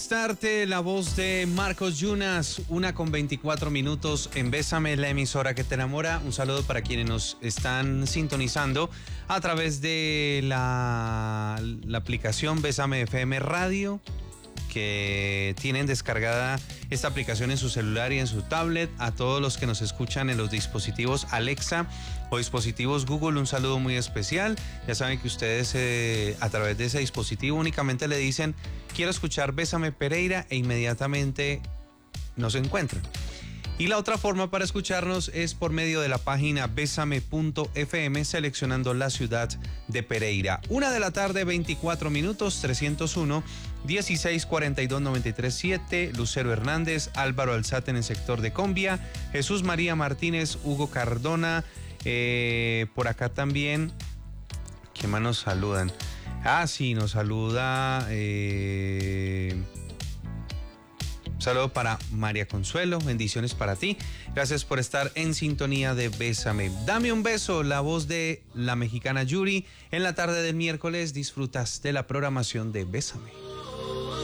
Starte, la voz de Marcos Yunas, 1:24 en Bésame, la emisora que te enamora. Un saludo para quienes nos están sintonizando a través de la aplicación Bésame FM Radio, que tienen descargada esta aplicación en su celular y en su tablet. A todos los que nos escuchan en los dispositivos Alexa o dispositivos Google, un saludo muy especial. Ya saben que ustedes a través de ese dispositivo únicamente le dicen quiero escuchar Bésame Pereira e inmediatamente nos encuentran. Y la otra forma para escucharnos es por medio de la página besame.fm, seleccionando la ciudad de Pereira. 1:24 PM, 301 1642 937, Lucero Hernández, Álvaro Alzate en el sector de Combia, Jesús María Martínez, Hugo Cardona, por acá también, ¿quién más nos saludan? Sí, nos saluda... Un saludo para María Consuelo, bendiciones para ti. Gracias por estar en sintonía de Bésame. Dame un beso, la voz de la mexicana Yuri. En la tarde del miércoles disfrutas de la programación de Bésame.